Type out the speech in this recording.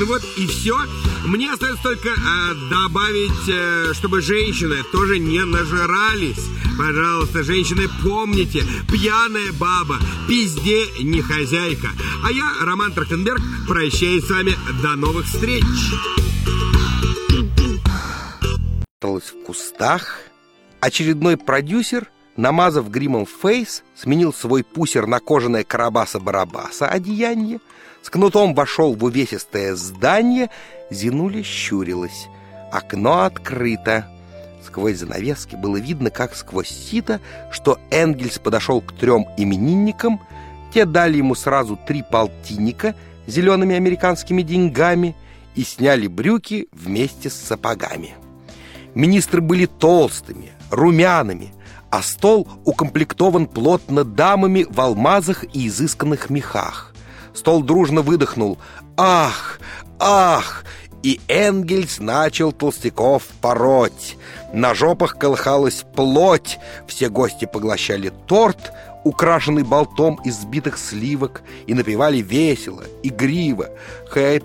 Ну вот и все. Мне остается только добавить, чтобы женщины тоже не нажирались. Пожалуйста, женщины, помните, пьяная баба пизде не хозяйка. А я, Роман Трахтенберг, прощаюсь с вами. До новых встреч. В кустах очередной продюсер, намазав гримом фейс, сменил свой пусер на кожаное Карабаса-Барабаса одеяние, с кнутом вошел в увесистое здание. Зинуля щурилась. Окно открыто. Сквозь занавески было видно, как сквозь сито, что Энгельс подошел к 3 именинникам. Те дали ему сразу 3 полтинника зелеными американскими деньгами и сняли брюки вместе с сапогами. Министры были толстыми, румяными, а стол укомплектован плотно дамами в алмазах и изысканных мехах. Стол дружно выдохнул «Ах! Ах!» И Энгельс начал толстяков пороть. На жопах колыхалась плоть. Все гости поглощали торт, украшенный болтом из сбитых сливок, и напевали весело, игриво: «Хэй,